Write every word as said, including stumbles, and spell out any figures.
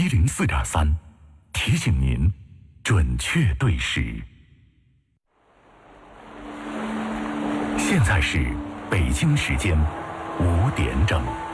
一零四点三，提醒您准确对时。现在是北京时间五点整。